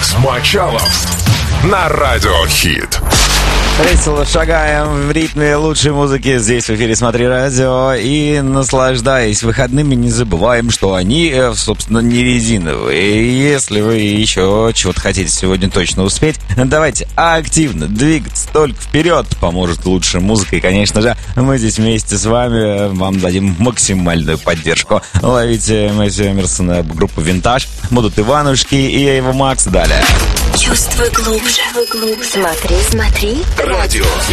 с Мочалов на Радио Хит. Весело шагаем в ритме лучшей музыки здесь в эфире «Смотри радио» и наслаждаясь выходными, не забываем, что они, собственно, не резиновые. Если вы еще чего-то хотите сегодня точно успеть, давайте активно двигаться только вперед. Поможет лучшая музыка, и, конечно же, мы здесь вместе с вами вам дадим максимальную поддержку. Ловите Мэтью Эмерсона, группу «Винтаж», будут Иванушки и Эйва Макс далее. Чувствуй глубже. Смотри, смотри. Радио